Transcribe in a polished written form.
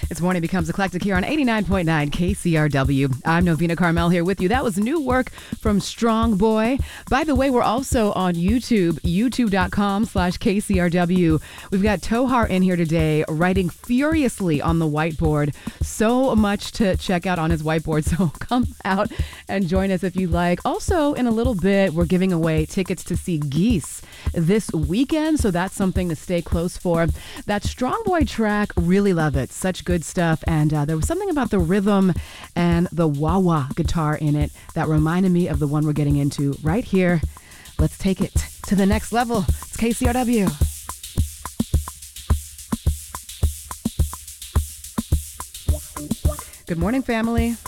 It's Morning Becomes Eclectic here on 89.9 KCRW. I'm Novena Carmel here with you. That was new work from Strong Boy. By the way, we're also on YouTube, youtube.com/KCRW. We've got Tohar in here today writing furiously on the whiteboard. So much to check out on his whiteboard, so come out and join us if you like. Also, in a little bit, we're giving away tickets to see Geese this weekend, so that's something to stay close for. That Strong Boy track, really love it. Such good stuff, and there was something about the rhythm and the wah-wah guitar in it that reminded me of the one we're getting into right here. Let's take it to the next level. It's KCRW. Good morning, family.